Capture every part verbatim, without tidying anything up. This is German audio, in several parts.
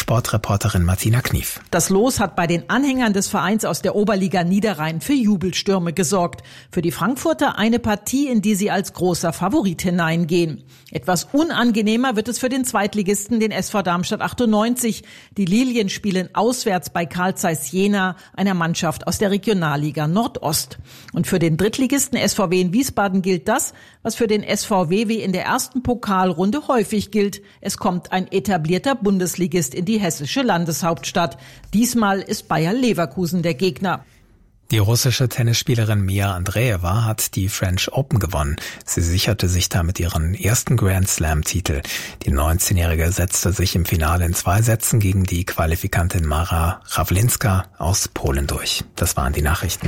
Sportreporterin Martina Knief. Das Los hat bei den Anhängern des Vereins aus der Oberliga Niederrhein für Jubelstürme gesorgt. Für die Frankfurter eine Partie, in die sie als großer Favorit hineingehen. Etwas unangenehmer wird es für den Zweitligisten, den S V Darmstadt achtundneunzig. Die Lilien spielen auswärts bei Carl Zeiss Jena, einer Mannschaft aus der Regionalliga Nordost. Und für den Drittligisten S V W in Wiesbaden gilt das, was für den S V W wie in der ersten Pokalrunde häufig gilt. Es kommt ein etablierter Bundesligist in die hessische Landeshauptstadt. Diesmal ist Bayer Leverkusen der Gegner. Die russische Tennisspielerin Mia Andreeva hat die French Open gewonnen. Sie sicherte sich damit ihren ersten Grand Slam-Titel. Die neunzehnjährige setzte sich im Finale in zwei Sätzen gegen die Qualifikantin Mara Rawlinska aus Polen durch. Das waren die Nachrichten.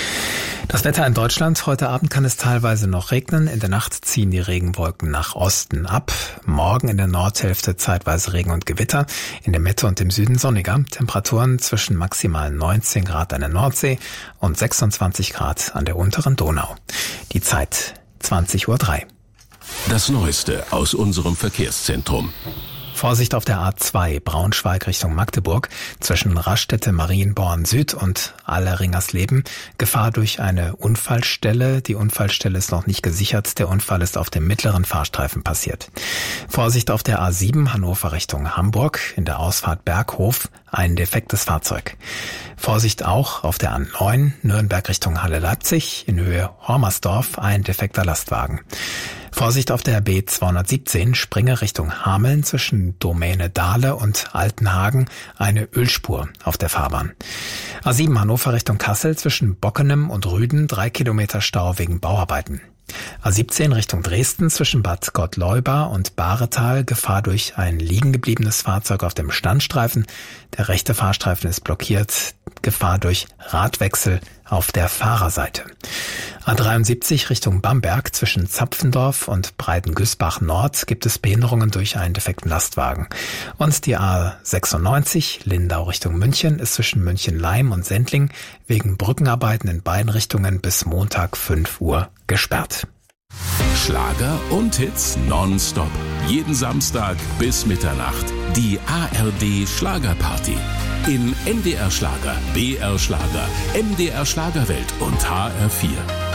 Das Wetter in Deutschland. Heute Abend kann es teilweise noch regnen. In der Nacht ziehen die Regenwolken nach Osten ab. Morgen in der Nordhälfte zeitweise Regen und Gewitter. In der Mitte und im Süden sonniger. Temperaturen zwischen maximal neunzehn Grad an der Nordsee und sechsundzwanzig Grad an der unteren Donau. Die Zeit zwanzig Uhr drei. Das Neueste aus unserem Verkehrszentrum. Vorsicht auf der A zwei Braunschweig Richtung Magdeburg zwischen Raststätte Marienborn Süd und Alleringersleben. Gefahr durch eine Unfallstelle. Die Unfallstelle ist noch nicht gesichert. Der Unfall ist auf dem mittleren Fahrstreifen passiert. Vorsicht auf der A sieben Hannover Richtung Hamburg in der Ausfahrt Berghof. Ein defektes Fahrzeug. Vorsicht auch auf der A neun Nürnberg Richtung Halle-Leipzig in Höhe Hormersdorf. Ein defekter Lastwagen. Vorsicht auf der B zweihundertsiebzehn Springer Richtung Hameln zwischen Domäne Dahle und Altenhagen, eine Ölspur auf der Fahrbahn. A sieben Hannover Richtung Kassel zwischen Bockenem und Rüden, drei Kilometer Stau wegen Bauarbeiten. A siebzehn Richtung Dresden zwischen Bad Gottleuba und Bahretal, Gefahr durch ein liegen gebliebenes Fahrzeug auf dem Standstreifen. Der rechte Fahrstreifen ist blockiert, Gefahr durch Radwechsel auf der Fahrerseite. A dreiundsiebzig Richtung Bamberg zwischen Zapfendorf und Breitengüßbach Nord gibt es Behinderungen durch einen defekten Lastwagen. Und die A sechsundneunzig Lindau Richtung München ist zwischen München-Leim und Sendling wegen Brückenarbeiten in beiden Richtungen bis Montag fünf Uhr gesperrt. Schlager und Hits nonstop. Jeden Samstag bis Mitternacht. Die A R D Schlagerparty. In N D R Schlager, B R Schlager, M D R Schlagerwelt und H R vier.